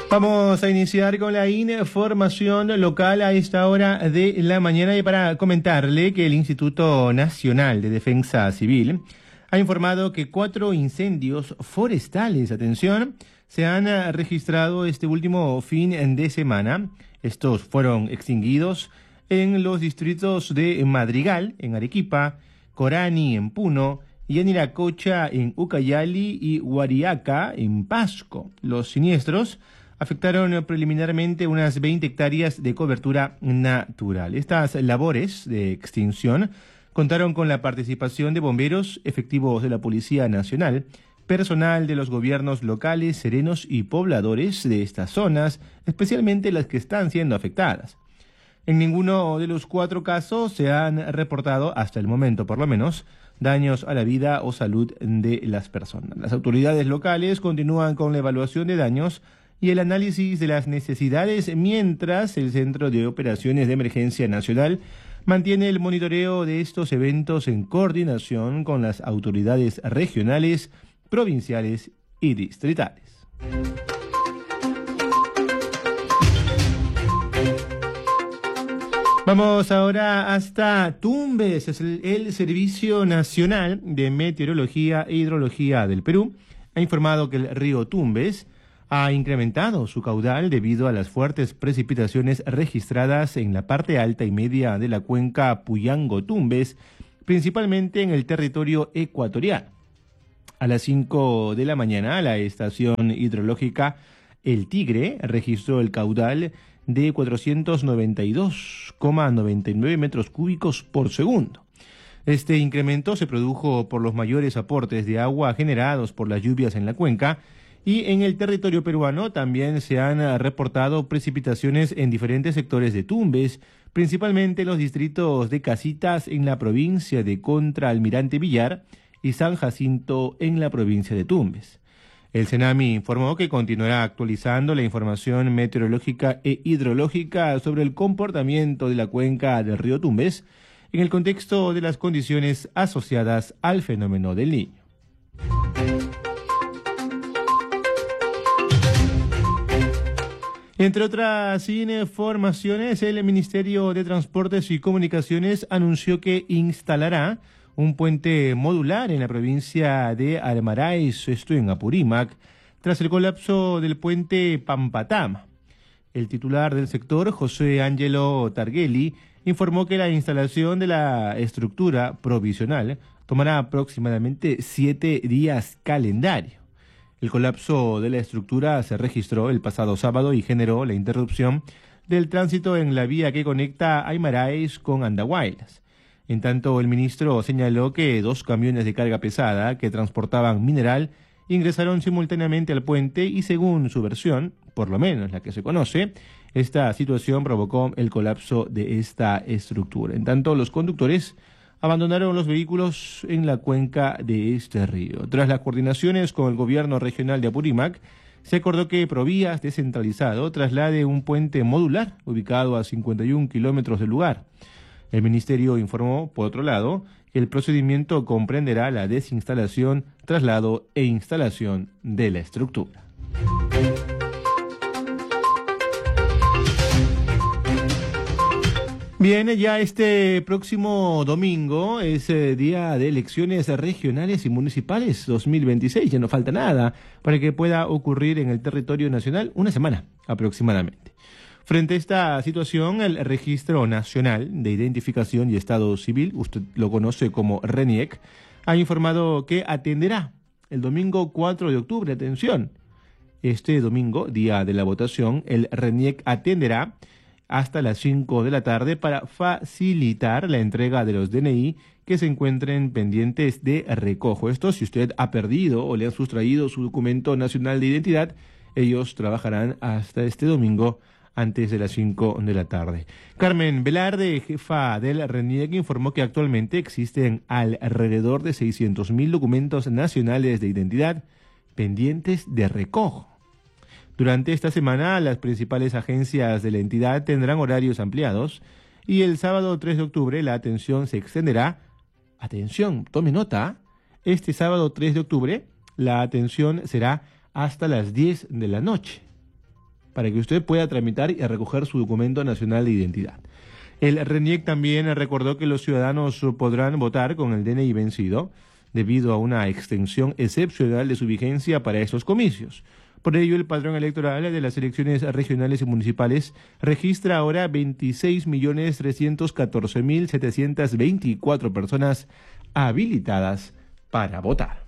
Vamos a iniciar con la información local a esta hora de la mañana y para comentarle que el Instituto Nacional de Defensa Civil ha informado que 4 incendios forestales, atención, se han registrado este último fin de semana. Estos fueron extinguidos en los distritos de Madrigal, en Arequipa, Corani, en Puno, Yaniracocha, en Ucayali y Huariaca, en Pasco. Los siniestros afectaron preliminarmente unas 20 hectáreas de cobertura natural. Estas labores de extinción contaron con la participación de bomberos, efectivos de la Policía Nacional, personal de los gobiernos locales, serenos y pobladores de estas zonas, especialmente las que están siendo afectadas. En ninguno de los 4 casos se han reportado, hasta el momento por lo menos, daños a la vida o salud de las personas. Las autoridades locales continúan con la evaluación de daños y el análisis de las necesidades, mientras el Centro de Operaciones de Emergencia Nacional mantiene el monitoreo de estos eventos en coordinación con las autoridades regionales, provinciales y distritales. Vamos ahora hasta Tumbes. Es el Servicio Nacional de Meteorología e Hidrología del Perú ha informado que el río Tumbes ha incrementado su caudal debido a las fuertes precipitaciones registradas en la parte alta y media de la cuenca Puyango-Tumbes, principalmente en el territorio ecuatoriano. A las 5 de la mañana, la estación hidrológica El Tigre registró el caudal de 492,99 metros cúbicos por segundo. Este incremento se produjo por los mayores aportes de agua generados por las lluvias en la cuenca, y en el territorio peruano también se han reportado precipitaciones en diferentes sectores de Tumbes, principalmente en los distritos de Casitas en la provincia de Contra Almirante Villar y San Jacinto en la provincia de Tumbes. El CENAMI informó que continuará actualizando la información meteorológica e hidrológica sobre el comportamiento de la cuenca del río Tumbes en el contexto de las condiciones asociadas al fenómeno del Niño. Entre otras informaciones, el Ministerio de Transportes y Comunicaciones anunció que instalará un puente modular en la provincia de Almaráez, esto en Apurímac, tras el colapso del puente Pampatama. El titular del sector, José Ángelo Targueli, informó que la instalación de la estructura provisional tomará aproximadamente 7 días calendario. El colapso de la estructura se registró el pasado sábado y generó la interrupción del tránsito en la vía que conecta Aymaraes con Andahuaylas. En tanto, el ministro señaló que 2 camiones de carga pesada que transportaban mineral ingresaron simultáneamente al puente y, según su versión, por lo menos la que se conoce, esta situación provocó el colapso de esta estructura. En tanto, los conductores abandonaron los vehículos en la cuenca de este río. Tras las coordinaciones con el gobierno regional de Apurímac, se acordó que Provías Descentralizado traslade un puente modular ubicado a 51 kilómetros del lugar. El ministerio informó, por otro lado, que el procedimiento comprenderá la desinstalación, traslado e instalación de la estructura. Bien, ya este próximo domingo es día de elecciones regionales y municipales 2026. Ya no falta nada para que pueda ocurrir en el territorio nacional, una semana aproximadamente. Frente a esta situación, el Registro Nacional de Identificación y Estado Civil, usted lo conoce como RENIEC, ha informado que atenderá el domingo 4 de octubre. Atención, este domingo, día de la votación, el RENIEC atenderá hasta las 5 de la tarde para facilitar la entrega de los DNI que se encuentren pendientes de recojo. Esto, si usted ha perdido o le han sustraído su documento nacional de identidad, ellos trabajarán hasta este domingo antes de las 5 de la tarde. Carmen Velarde, jefa del RENIEC, informó que actualmente existen alrededor de 600.000 documentos nacionales de identidad pendientes de recojo. Durante esta semana, las principales agencias de la entidad tendrán horarios ampliados y el sábado 3 de octubre la atención se extenderá. Atención, tome nota. Este sábado 3 de octubre la atención será hasta las 10 de la noche. para que usted pueda tramitar y recoger su documento nacional de identidad. El RENIEC también recordó que los ciudadanos podrán votar con el DNI vencido debido a una extensión excepcional de su vigencia para estos comicios. Por ello, el padrón electoral de las elecciones regionales y municipales registra ahora 26.314.724 personas habilitadas para votar.